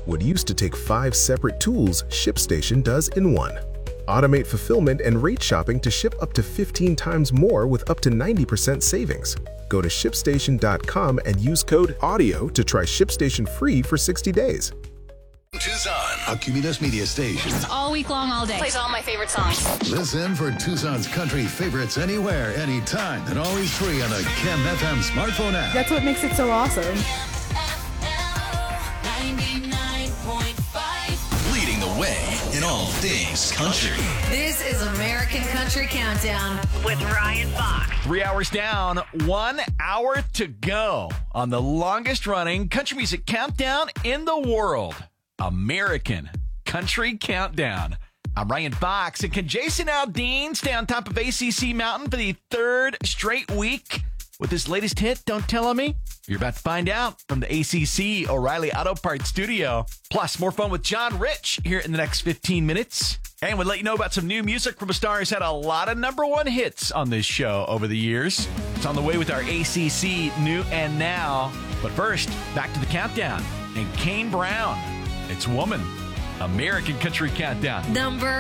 What used to take 5 separate tools, ShipStation does in one. Automate fulfillment and rate shopping to ship up to 15 times more with up to 90% savings. Go to ShipStation.com and use code AUDIO to try ShipStation free for 60 days. Tucson, a Cumulus Media station. All week long, all day. Plays all my favorite songs. Listen for Tucson's country favorites anywhere, anytime, and always free on the Chem FM smartphone app. That's what makes it so awesome. Leading the way in all things country. This is American Country Countdown with Ryan Fox. 3 hours down, 1 hour to go on the longest running country music countdown in the world. American Country Countdown. I'm Ryan Fox, and can Jason Aldean stay on top of ACC Mountain for the 3rd straight week with his latest hit, Don't Tell On Me? You're about to find out from the ACC O'Reilly Auto Parts studio. Plus, more fun with John Rich here in the next 15 minutes. And we'll let you know about some new music from a star who's had a lot of #1 hits on this show over the years. It's on the way with our ACC New and Now. But first, back to the countdown. And Kane Brown, it's Woman. American Country Countdown. Number